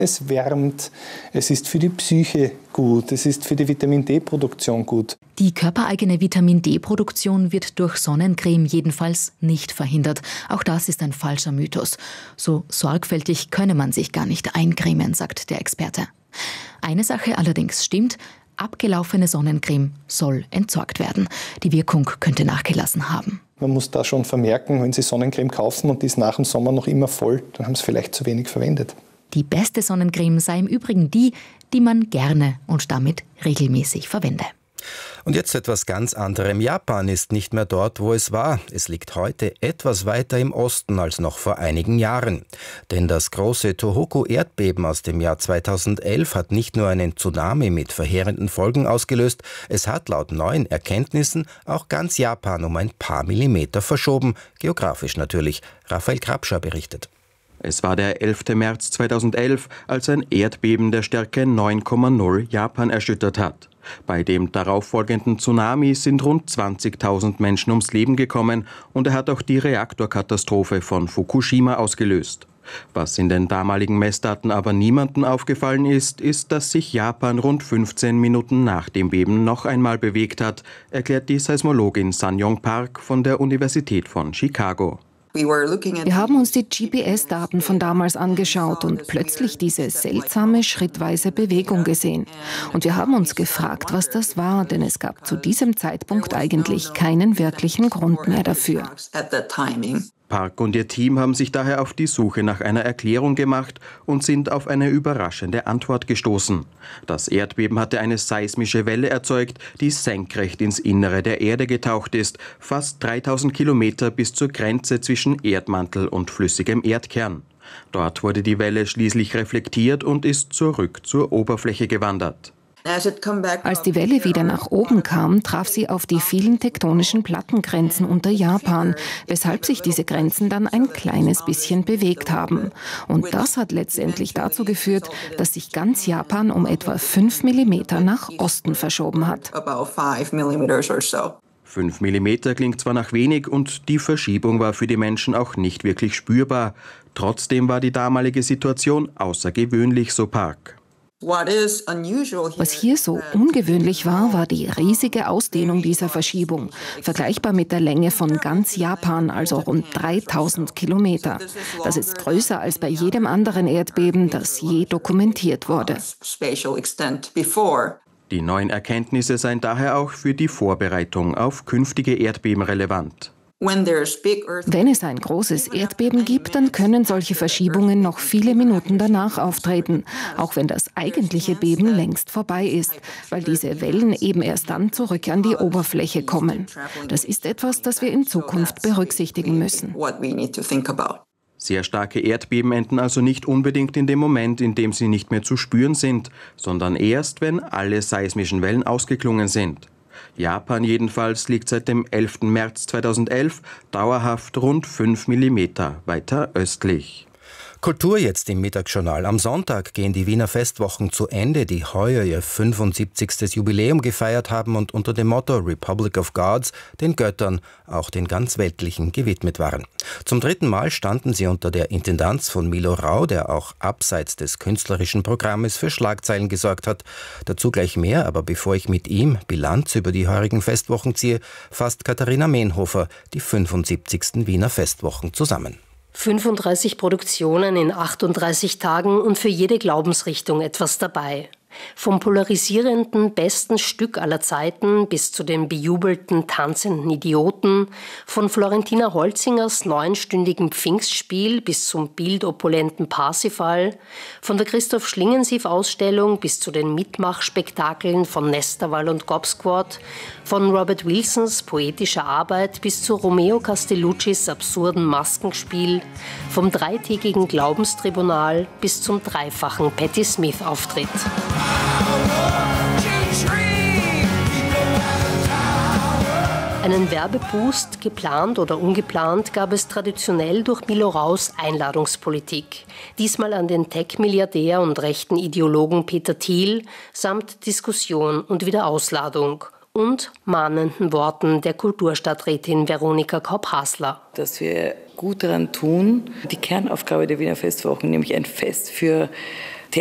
Es wärmt, es ist für die Psyche gut, es ist für die Vitamin-D-Produktion gut. Die körpereigene Vitamin-D-Produktion wird durch Sonnencreme jedenfalls nicht verhindert. Auch das ist ein falscher Mythos. So sorgfältig könne man sich gar nicht eincremen, sagt der Experte. Eine Sache allerdings stimmt: abgelaufene Sonnencreme soll entsorgt werden. Die Wirkung könnte nachgelassen haben. Man muss da schon vermerken, wenn Sie Sonnencreme kaufen und die ist nach dem Sommer noch immer voll, dann haben Sie vielleicht zu wenig verwendet. Die beste Sonnencreme sei im Übrigen die, die man gerne und damit regelmäßig verwende. Und jetzt etwas ganz anderem. Japan ist nicht mehr dort, wo es war. Es liegt heute etwas weiter im Osten als noch vor einigen Jahren. Denn das große Tohoku-Erdbeben aus dem Jahr 2011 hat nicht nur einen Tsunami mit verheerenden Folgen ausgelöst, es hat laut neuen Erkenntnissen auch ganz Japan um ein paar Millimeter verschoben. Geografisch natürlich. Raphael Krabscher berichtet. Es war der 11. März 2011, als ein Erdbeben der Stärke 9,0 Japan erschüttert hat. Bei dem darauffolgenden Tsunami sind rund 20.000 Menschen ums Leben gekommen und er hat auch die Reaktorkatastrophe von Fukushima ausgelöst. Was in den damaligen Messdaten aber niemandem aufgefallen ist, dass sich Japan rund 15 Minuten nach dem Beben noch einmal bewegt hat, erklärt die Seismologin Sanyong Park von der Universität von Chicago. Wir haben uns die GPS-Daten von damals angeschaut und plötzlich diese seltsame, schrittweise Bewegung gesehen. Und wir haben uns gefragt, was das war, denn es gab zu diesem Zeitpunkt eigentlich keinen wirklichen Grund mehr dafür. Park und ihr Team haben sich daher auf die Suche nach einer Erklärung gemacht und sind auf eine überraschende Antwort gestoßen. Das Erdbeben hatte eine seismische Welle erzeugt, die senkrecht ins Innere der Erde getaucht ist, fast 3000 Kilometer bis zur Grenze zwischen Erdmantel und flüssigem Erdkern. Dort wurde die Welle schließlich reflektiert und ist zurück zur Oberfläche gewandert. Als die Welle wieder nach oben kam, traf sie auf die vielen tektonischen Plattengrenzen unter Japan, weshalb sich diese Grenzen dann ein kleines bisschen bewegt haben. Und das hat letztendlich dazu geführt, dass sich ganz Japan um etwa 5 Millimeter nach Osten verschoben hat. 5 Millimeter klingt zwar nach wenig und die Verschiebung war für die Menschen auch nicht wirklich spürbar. Trotzdem war die damalige Situation außergewöhnlich, so Park. Was hier so ungewöhnlich war, war die riesige Ausdehnung dieser Verschiebung, vergleichbar mit der Länge von ganz Japan, also rund 3000 Kilometer. Das ist größer als bei jedem anderen Erdbeben, das je dokumentiert wurde. Die neuen Erkenntnisse seien daher auch für die Vorbereitung auf künftige Erdbeben relevant. Wenn es ein großes Erdbeben gibt, dann können solche Verschiebungen noch viele Minuten danach auftreten, auch wenn das eigentliche Beben längst vorbei ist, weil diese Wellen eben erst dann zurück an die Oberfläche kommen. Das ist etwas, das wir in Zukunft berücksichtigen müssen. Sehr starke Erdbeben enden also nicht unbedingt in dem Moment, in dem sie nicht mehr zu spüren sind, sondern erst, wenn alle seismischen Wellen ausgeklungen sind. Japan jedenfalls liegt seit dem 11. März 2011 dauerhaft rund 5 Millimeter weiter östlich. Kultur jetzt im Mittagsjournal. Am Sonntag gehen die Wiener Festwochen zu Ende, die heuer ihr 75. Jubiläum gefeiert haben und unter dem Motto Republic of Gods den Göttern, auch den ganz weltlichen, gewidmet waren. Zum 3. Mal standen sie unter der Intendanz von Milo Rau, der auch abseits des künstlerischen Programmes für Schlagzeilen gesorgt hat. Dazu gleich mehr, aber bevor ich mit ihm Bilanz über die heurigen Festwochen ziehe, fasst Katharina Mehnhofer die 75. Wiener Festwochen zusammen. 35 Produktionen in 38 Tagen und für jede Glaubensrichtung etwas dabei. Vom polarisierenden besten Stück aller Zeiten bis zu den bejubelten tanzenden Idioten, von Florentina Holzingers 9-stündigem Pfingstspiel bis zum bildopulenten Parsifal, von der Christoph Schlingensief-Ausstellung bis zu den Mitmachspektakeln von Nesterwall und Gobsquad, von Robert Wilsons poetischer Arbeit bis zu Romeo Castelluccis absurden Maskenspiel, vom 3-tägigen Glaubenstribunal bis zum dreifachen Patti Smith-Auftritt. Einen Werbeboost, geplant oder ungeplant, gab es traditionell durch Milo Raus Einladungspolitik. Diesmal an den Tech-Milliardär und rechten Ideologen Peter Thiel samt Diskussion und Wiederausladung und mahnenden Worten der Kulturstadträtin Veronika Kaup-Hasler. Dass wir gut daran tun, die Kernaufgabe der Wiener Festwochen, nämlich ein Fest für